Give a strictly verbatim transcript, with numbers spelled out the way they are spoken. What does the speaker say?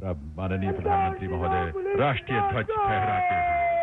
अब माननीय प्रधानमंत्री महोदय राष्ट्रीय ध्वज फहराते हुए